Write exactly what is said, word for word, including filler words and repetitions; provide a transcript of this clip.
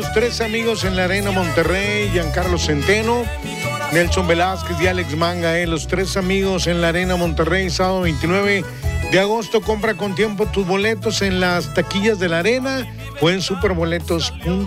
Los Tres Amigos en la Arena Monterrey, Giancarlo Centeno, Nelson Velázquez y Alex Manga, eh. Los Tres Amigos en la Arena Monterrey, sábado veintinueve de agosto. Compra con tiempo tus boletos en las taquillas de la arena o en superboletos punto com.